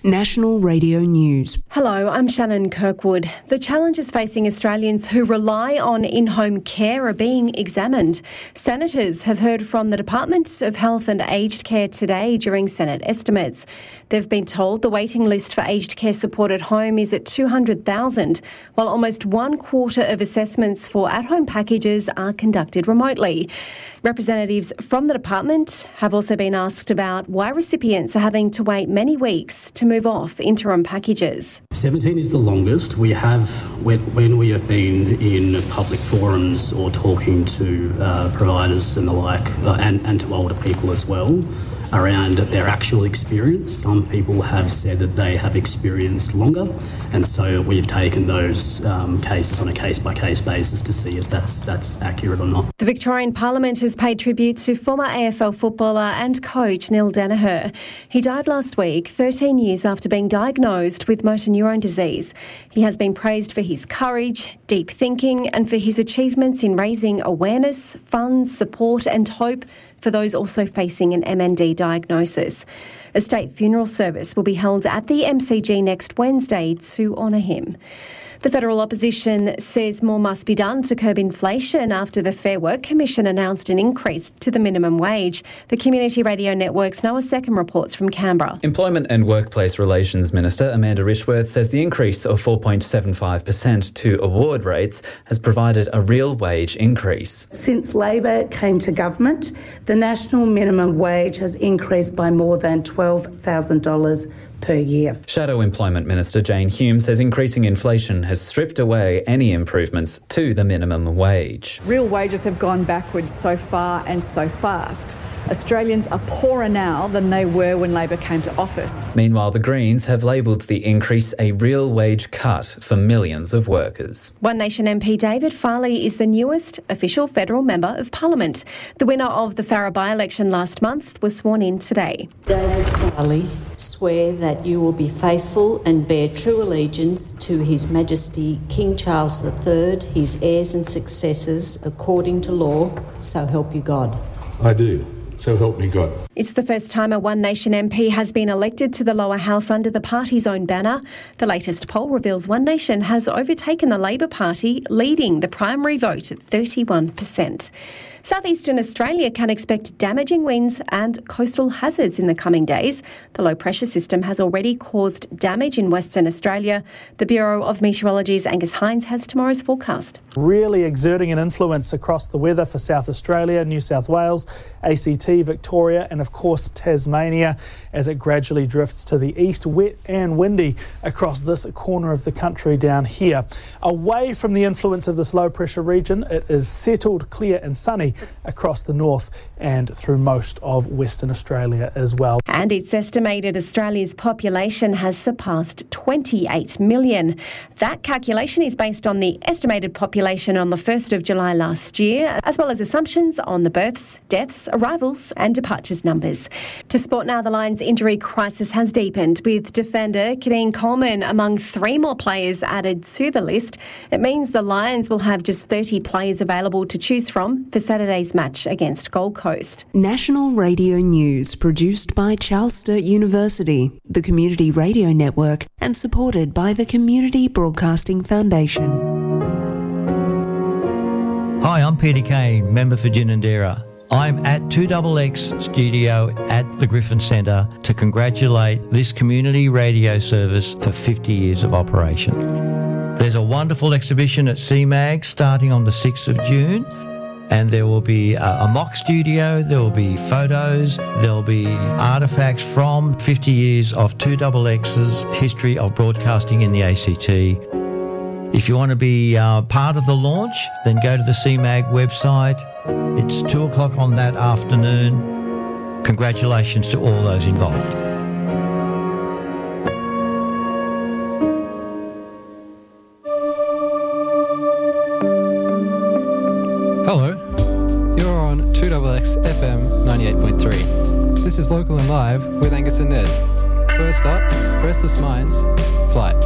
National Radio News. Hello, I'm Shannon Kirkwood. The challenges facing Australians who rely on in-home care are being examined. Senators have heard from the Department of Health and Aged Care today during Senate estimates. They've been told the waiting list for aged care support at home is at 200,000, while almost 1/4 of assessments for at-home packages are conducted remotely. Representatives from the department have also been asked about why recipients are having to wait many weeks to move off interim packages. 17 is the longest. We have, when we have been in public forums or talking to providers and the like, and to older people as well, around their actual experience. Some people have said that they have experienced longer, and so we've taken those cases on a case-by-case basis to see if that's accurate or not. The Victorian Parliament has paid tribute to former AFL footballer and coach Neil Danaher. He died last week, 13 years after being diagnosed with motor neurone disease. He has been praised for his courage, deep thinking, and for his achievements in raising awareness, funds, support and hope for those also facing an MND diagnosis. A state funeral service will be held at the MCG next Wednesday to honour him. The federal opposition says more must be done to curb inflation after the Fair Work Commission announced an increase to the minimum wage. The Community Radio Network's Noah Second reports from Canberra. Employment and Workplace Relations Minister Amanda Rishworth says the increase of 4.75% to award rates has provided a real wage increase. Since Labor came to government, the national minimum wage has increased by more than $12,000 per year. Shadow Employment Minister Jane Hume says increasing inflation has stripped away any improvements to the minimum wage. Real wages have gone backwards so far and so fast. Australians are poorer now than they were when Labor came to office. Meanwhile, the Greens have labelled the increase a real wage cut for millions of workers. One Nation MP David Farley is the newest official federal member of Parliament. The winner of the Farrer by-election last month was sworn in today. David Farley, swear that you will be faithful and bear true allegiance to His Majesty King Charles III, his heirs and successors, according to law, so help you God. I do. So help me God. It's the first time a One Nation MP has been elected to the lower house under the party's own banner. The latest poll reveals One Nation has overtaken the Labor Party, leading the primary vote at 31%. Southeastern Australia can expect damaging winds and coastal hazards in the coming days. The low pressure system has already caused damage in Western Australia. The Bureau of Meteorology's Angus Hines has tomorrow's forecast. Really exerting an influence across the weather for South Australia, New South Wales, ACT, Victoria and of course Tasmania as it gradually drifts to the east, wet and windy across this corner of the country down here. Away from the influence of this low pressure region, it is settled, clear and sunny across the north and through most of Western Australia as well. And it's estimated Australia's population has surpassed 28 million. That calculation is based on the estimated population on the 1st of July last year, as well as assumptions on the births, deaths, arrivals and departures numbers. To sport now, the Lions injury crisis has deepened, with defender Kadeen Coleman among 3 more players added to the list. It means the Lions will have just 30 players available to choose from for Saturday's match against Gold Coast. National Radio News, produced by Charles Sturt University, the Community Radio Network, and supported by the Community Broadcasting Foundation. Hi, I'm Peter Kane, member for Ginninderra. I'm at 2XX Studio at the Griffin Centre to congratulate this community radio service for 50 years of operation. There's a wonderful exhibition at CMAG starting on the 6th of June. And there will be a mock studio, there will be photos, there will be artefacts from 50 years of 2XX's history of broadcasting in the ACT. If you want to be part of the launch, then go to the CMAG website. It's 2 o'clock on that afternoon. Congratulations to all those involved. Hello, you're on 2XX FM 98.3. This is Local and Live with Angus and Ned. First up, Restless Minds, Flight.